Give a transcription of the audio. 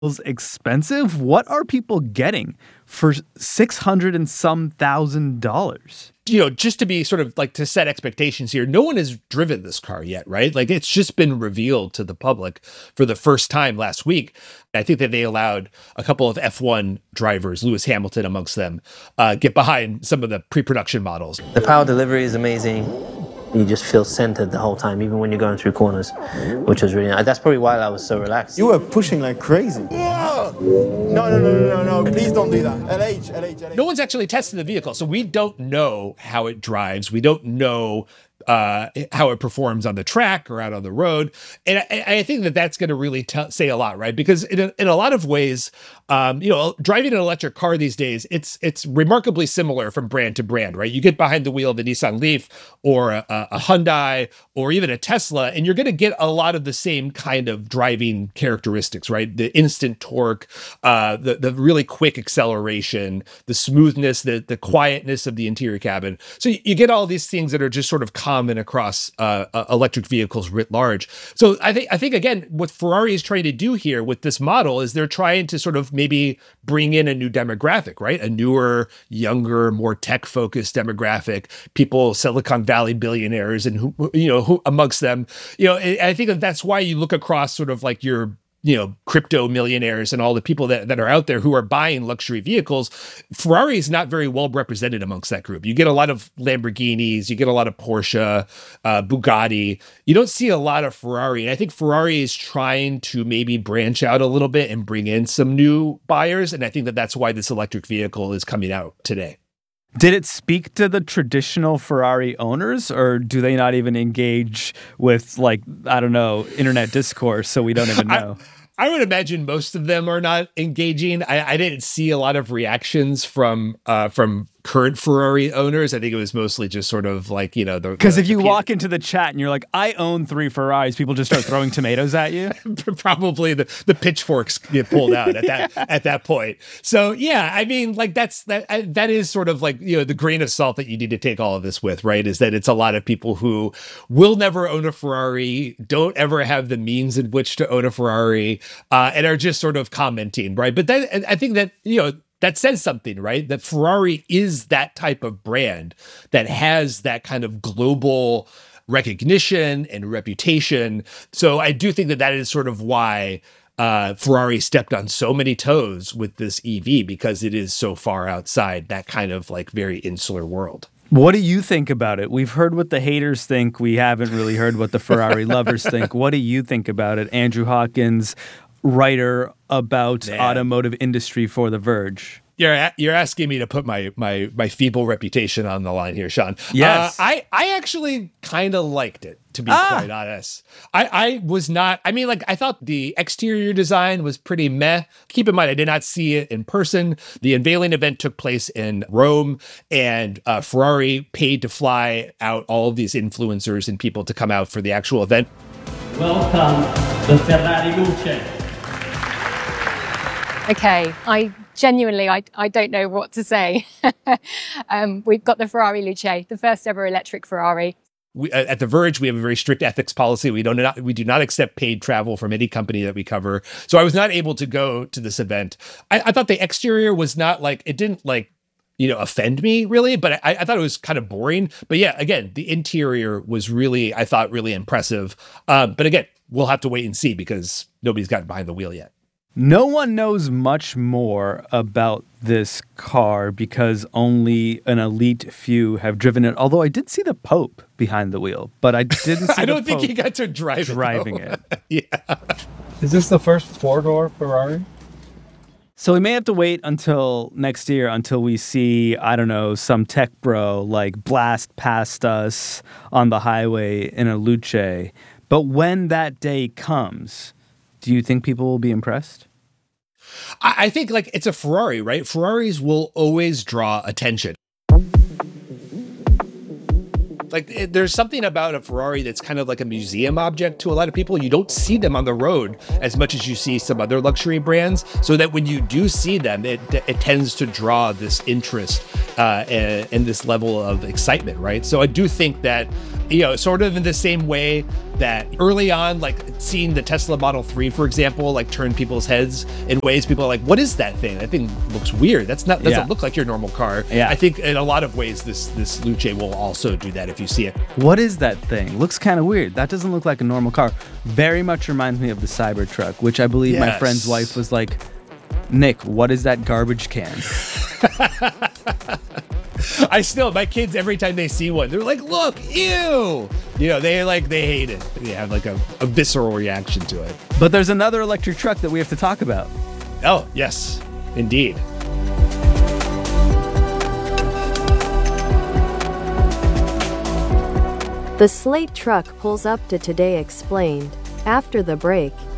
expensive? What are people getting for 600 and some $1,000? Just to be sort of like to set expectations here, no one has driven this car yet, right? Like it's just been revealed to the public for the first time last week. I think that they allowed a couple of F1 drivers, Lewis Hamilton amongst them, get behind some of the pre-production models. The power delivery is amazing. You just feel centered the whole time, even when you're going through corners, which was really nice. That's probably why I was so relaxed. You were pushing like crazy. Yeah. No. Please don't do that. LH. No one's actually tested the vehicle, so we don't know how it drives. We don't know how it performs on the track or out on the road. And I think that that's going to really say a lot, right? Because in a lot of ways, driving an electric car these days, it's remarkably similar from brand to brand, right? You get behind the wheel of a Nissan Leaf or a Hyundai or even a Tesla, and you're going to get a lot of the same kind of driving characteristics, right? The instant torque, the really quick acceleration, the smoothness, the quietness of the interior cabin. So you get all these things that are just sort of common across electric vehicles writ large. So I think again, what Ferrari is trying to do here with this model is they're trying to sort of maybe bring in a new demographic, right? A newer, younger, more tech-focused demographic. People, Silicon Valley billionaires, and who amongst them. I think that's why you look across sort of like your crypto millionaires and all the people that are out there who are buying luxury vehicles. Ferrari is not very well represented amongst that group. You get a lot of Lamborghinis, you get a lot of Porsche, Bugatti. You don't see a lot of Ferrari. And I think Ferrari is trying to maybe branch out a little bit and bring in some new buyers. And I think that that's why this electric vehicle is coming out today. Did it speak to the traditional Ferrari owners, or do they not even engage with, internet discourse, so we don't even know? I would imagine most of them are not engaging. I didn't see a lot of reactions from current Ferrari owners. I think it was mostly just sort of like, because if you walk into the chat and you're like, I own 3 Ferraris, people just start throwing tomatoes at you. Probably the pitchforks get pulled out at that point. So yeah, I mean, like that is sort of like, the grain of salt that you need to take all of this with, right? Is that it's a lot of people who will never own a Ferrari, don't ever have the means in which to own a Ferrari, and are just sort of commenting, right? But then I think that, that says something, right? That Ferrari is that type of brand that has that kind of global recognition and reputation. So I do think that is sort of why Ferrari stepped on so many toes with this EV, because it is so far outside that kind of like very insular world. What do you think about it? We've heard what the haters think. We haven't really heard what the Ferrari lovers think. What do you think about it? Andrew Hawkins, writer about automotive industry for The Verge. You're asking me to put my feeble reputation on the line here, Sean. Yes. I actually kind of liked it, to be quite honest. I was not, I mean, like, I thought the exterior design was pretty meh. Keep in mind, I did not see it in person. The unveiling event took place in Rome, and Ferrari paid to fly out all of these influencers and people to come out for the actual event. Welcome, the Ferrari Luce. Okay, I genuinely don't know what to say. We've got the Ferrari Luce, the first ever electric Ferrari. At The Verge, we have a very strict ethics policy. We do not accept paid travel from any company that we cover. So I was not able to go to this event. I thought the exterior was not like, it didn't like, offend me really, but I thought it was kind of boring. But yeah, again, the interior was really, I thought, really impressive. But again, we'll have to wait and see because nobody's gotten behind the wheel yet. No one knows much more about this car because only an elite few have driven it. Although I did see the Pope behind the wheel, but I didn't see I don't think he got to driving it. Yeah. Is this the first 4-door Ferrari? So we may have to wait until next year until we see, I don't know, some tech bro like blast past us on the highway in a Luce. But when that day comes, do you think people will be impressed? I think like it's a Ferrari, right? Ferraris will always draw attention. Like there's something about a Ferrari that's kind of like a museum object to a lot of people. You don't see them on the road as much as you see some other luxury brands. So that when you do see them, it tends to draw this interest and this level of excitement, right? So I do think that, sort of in the same way that early on, like seeing the Tesla Model 3, for example, like turn people's heads in ways people are like, what is that thing? That thing looks weird. Doesn't look like your normal car. Yeah. I think in a lot of ways, this Luce will also do that if you see it. What is that thing? Looks kind of weird. That doesn't look like a normal car. Very much reminds me of the Cybertruck, which I believe my Yes. friend's wife was like, Nick, what is that garbage can? My kids, every time they see one, they're like, look, ew. They hate it. They have like a visceral reaction to it. But there's another electric truck that we have to talk about. Oh, yes, indeed. The Slate truck pulls up to Today Explained. After the break,